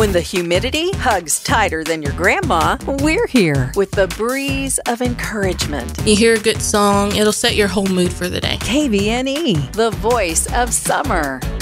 When the humidity hugs tighter than your grandma, we're here with the breeze of encouragement. You hear a good song, it'll set your whole mood for the day. KVNE, the voice of summer.